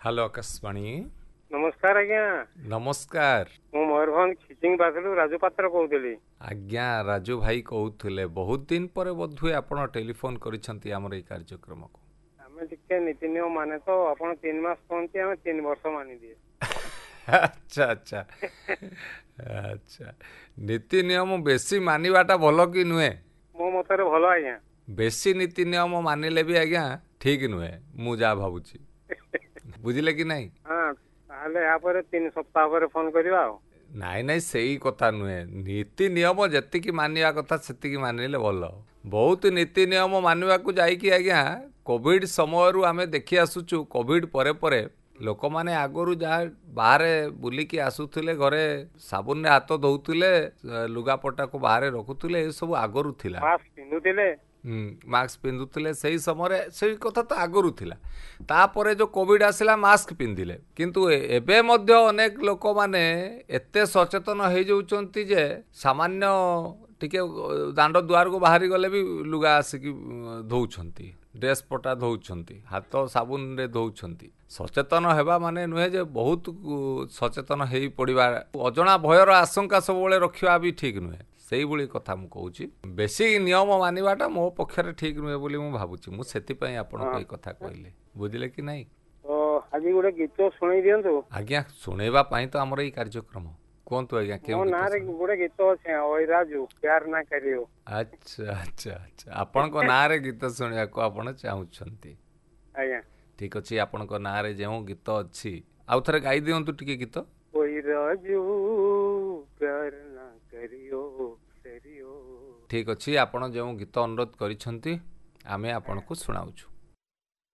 Hello Akashvani. नमस्कार आज्ञा। नमस्कार। मु मयूरभंज खिचिंग पासलू राजू पात्र कहूली। आज्ञा राजू भाई कहूले बहुत दिन पर बोधुए आपण टेलीफोन करिसंती हमर ए कार्यक्रम को। आमे टिके नीति नियम माने तो आपण 3 मास कहंती आमे 3 वर्ष मानि दिए। अच्छा अच्छा अच्छा नीति नियम बेसी मानिबाटा भलो कि नुहे? मो मतरे भलो आज्ञा। बेसी नीति नियम मानिले भी आज्ञा ठीक नुहे मु जा भाबुची। बुझिले कि नहीं? हां ताले या पर 3 सप्ताह पर फोन करिवा। नाई नाई सही कथा नुहे। नीति नियम जतिकी मानिया कथा सेतिकी मानिले भलो। बहुत नीति नियम मानिबा को जाई कि आज्ञा कोविड समय आमे देखि आसुचु। कोविड परे परे लोक माने आगरू जहाँ बाहर बुलिकी आसुथिले घरे साबुन हाथ धोउथिले लुगापटा को बाहर रखुथिले ए सब आगरू थिला। मास्क पिंदुथिले मास्क पिंधुथिले सही समय सही कथा तो आगरू थिला। तापरे जो कोविड आसिला मास्क पिंधिले किंतु एबे मध्य अनेक लोक माने एते सचेतन हो जाउचंती जे सामान्य टिके दांड दुआर को बाहरी गले भी लुगा आसिकी धोउछंती ड्रेस पटा धोउछंती हाथ साबुन रे धोउछंती। सचेतन हेबा माने नुहे जे बहुत सचेतन हेई पड़िबा अजणा भयर आशंका सब बेले रखिबा भी ठीक नुहे। सेही भली कथा मु कहूची बेसी नियम मानिबाटा मो पक्षरे ठीक नुहे बोली मु भाबुची। मु सेति पई आपन को ए कथा कहले बुझिले कि नहीं? तो आज गोटे गीत सुनाई दियंतु। आज्ञा सुनेबा पई तो हमर ए कार्यक्रम कोंतु आज्ञा के मो नारे गोटे गीत अछि ओइ राजू प्यार ना करियो। अच्छा अच्छा अच्छा आपन को नारे गीत सुनिया को आपन चाहुछंती। आज्ञा ठीक अछि आपन को नारे जेउ गीत अछि आउ थरे गाई दियंतु टिके गीत। ओइ राजू प्यार ना करियो करियो। ठीक अछि आपण जेउ गीत अनुरोध करिसंती आमे आपन को सुनाउछु।